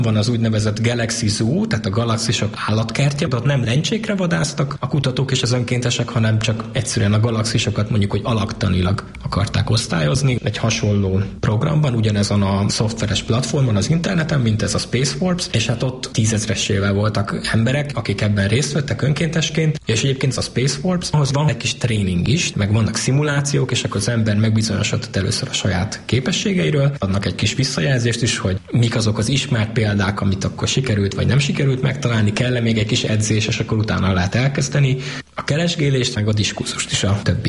Van az úgynevezett Galaxy Zoo, tehát a galaxisok állatkertje, ott nem lencsékre vadásztak a kutatók és az önkéntesek, hanem csak egyszerűen a galaxisokat mondjuk, hogy alaktanilag akarták osztályozni. Egy hasonló programban, ugyanezon a szoftveres platformon az interneten, mint ez a Space Forbes, és hát ott 10 000-essével voltak emberek, akik ebben részt vettek önkéntesként, és egyébként a Space Forbes, ahhoz van egy kis tréning is, meg vannak szimulációk, és akkor az ember megbizonyosodhat először a saját képességeiről, adnak egy kis visszajelzést is, hogy mik azok az ismert példák, amit akkor sikerült vagy nem sikerült megtalálni, kell még egy kis edzés, és akkor utána lehet elkezdeni a keresgélést, meg a diskurzust is a többiek.